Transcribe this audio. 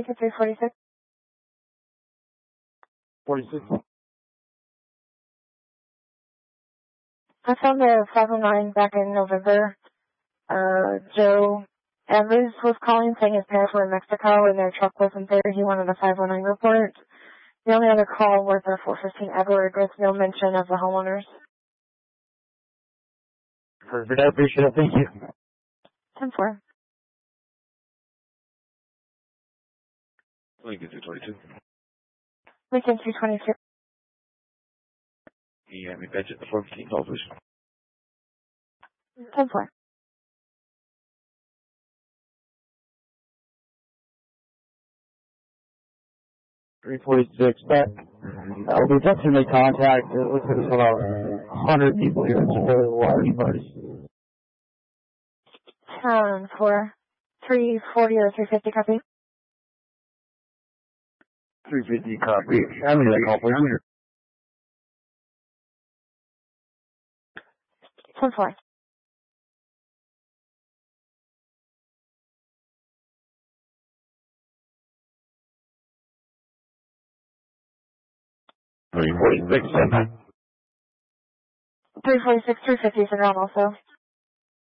Make it 346. 46. I found the 509 back in November. Joe Evans was calling saying his parents were in Mexico and their truck wasn't there. He wanted a 509 report. The only other call was a 415 Edward with no mention of the homeowners. Perfect. I appreciate it. Thank you. 10-4. Lincoln 222. Lincoln 222. You have me patch at the 415 call, please. 10-4. Back. We definitely made contact. It looks like there's about 100 people here. It's a very large party. 4. 340 or 350 copy. 350 copy. How many that call, please? 10-4. Are you 46? 346, 350 is around also.